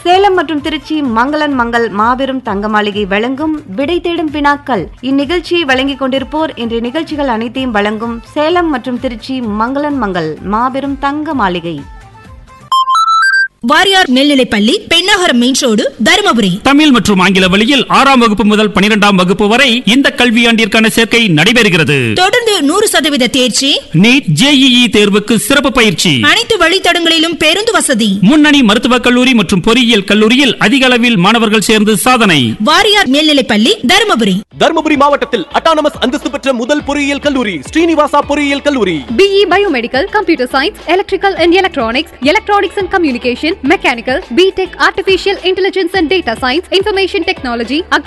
சேலம் மற்றும் திருச்சி மங்களன் மங்கள் மாபெரும் தங்க மாளிகை வழங்கும் விடை தேடும் வினாக்கள். இந்நிகழ்ச்சியை வழங்கிக் கொண்டிருப்போர் இன்றைய நிகழ்ச்சிகள் அனைத்தையும் வழங்கும் சேலம் மற்றும் திருச்சி மங்களன் மங்கள் மாபெரும் தங்க மாளிகை. வாரியார் மேல்நிலைப்பள்ளி, பெண்ணாகரம் மெயின் ரோடு, தருமபுரி. தமிழ் மற்றும் ஆங்கில வழியில் 6ஆம் வகுப்பு முதல் 12ஆம் வகுப்பு வரை இந்த கல்வியாண்டிற்கான சேர்க்கை நடைபெறுகிறது. தொடர்ந்து 100% தேர்ச்சி. நீட், JEE தேர்வுக்கு சிறப்பு பயிற்சி. அனைத்து வழித்தடங்களிலும் பேருந்து வசதி. முன்னணி மருத்துவக் கல்லூரி மற்றும் பொறியியல் கல்லூரியில் அதிக அளவில் மாணவர்கள் சேர்ந்து சாதனை. வாரியார் மேல்நிலைப்பள்ளி, தருமபுரி. தருமபுரி மாவட்டத்தில் அட்டானமஸ் அந்தஸ்து பெற்ற முதல் பொறியியல் கல்லூரி ஸ்ரீனிவாசா பொறியியல் கல்லூரி. BE Biomedical, Computer Science, Electrical and Electronics, Electronics and Communication, Mechanical, BTech, Artificial Intelligence and Data Science, Information Technology,